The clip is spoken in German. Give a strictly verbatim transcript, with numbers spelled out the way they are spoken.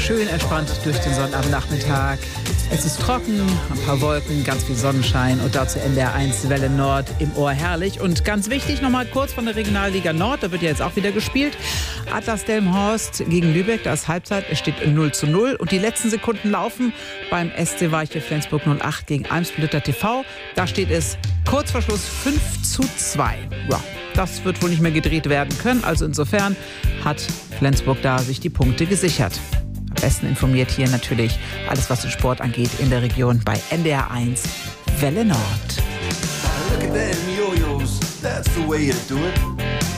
schön entspannt durch den Sonnabendnachmittag. Es ist trocken, ein paar Wolken, ganz viel Sonnenschein und dazu N D R eins Welle Nord im Ohr herrlich. Und ganz wichtig, nochmal kurz von der Regionalliga Nord, da wird ja jetzt auch wieder gespielt. Atlas Delmenhorst gegen Lübeck, da ist Halbzeit, es steht null zu null. Und die letzten Sekunden laufen beim S C Weiche Flensburg null acht gegen Eimsbüttel T V. Da steht es kurz vor Schluss fünf zu zwei. Ja, das wird wohl nicht mehr gedreht werden können. Also insofern hat Flensburg da sich die Punkte gesichert. Am besten informiert hier natürlich alles, was den Sport angeht, in der Region bei N D R eins Welle Nord. Look at them yo-yos, that's the way you do it.